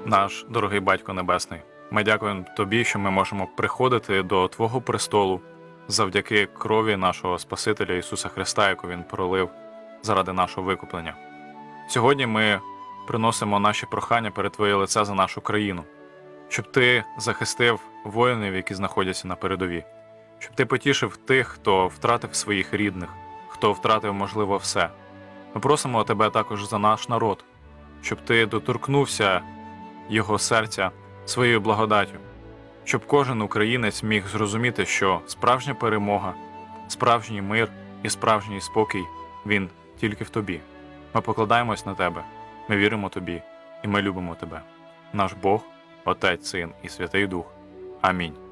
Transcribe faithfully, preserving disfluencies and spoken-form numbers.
Наш дорогий Батько Небесний, ми дякуємо Тобі, що ми можемо приходити до Твого престолу завдяки крові нашого Спасителя Ісуса Христа, яку Він пролив заради нашого викуплення. Сьогодні ми приносимо наші прохання перед Твоє лице за нашу країну, щоб Ти захистив воїнів, які знаходяться на передовій, щоб Ти потішив тих, хто втратив своїх рідних, хто втратив, можливо, все. Ми просимо Тебе також за наш народ, щоб Ти доторкнувся його серця своєю благодаттю, щоб кожен українець міг зрозуміти, що справжня перемога, справжній мир і справжній спокій – він тільки в Тобі. Ми покладаємось на Тебе, ми віримо Тобі і ми любимо Тебе. Наш Бог, Отець, Син і Святий Дух. Амінь.